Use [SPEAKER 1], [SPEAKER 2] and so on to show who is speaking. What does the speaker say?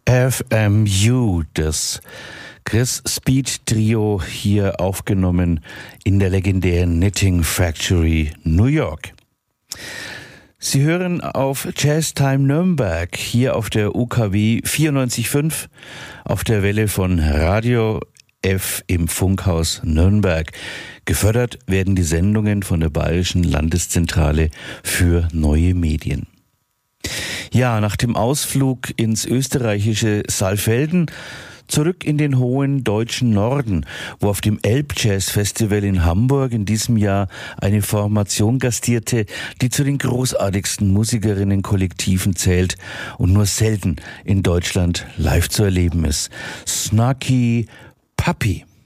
[SPEAKER 1] FMU, das Chris Speed Trio, hier aufgenommen in der legendären Knitting Factory New York. Sie hören auf Jazz Time Nürnberg, hier auf der UKW 94.5, auf der Welle von Radio F im Funkhaus Nürnberg. Gefördert werden die Sendungen von der Bayerischen Landeszentrale für neue Medien. Ja, nach dem Ausflug ins österreichische Saalfelden zurück in den hohen deutschen Norden, wo auf dem Elbjazz Festival in Hamburg in diesem Jahr eine Formation gastierte, die zu den großartigsten Musikerinnen-Kollektiven zählt und nur selten in Deutschland live zu erleben ist. Snarky Puppy.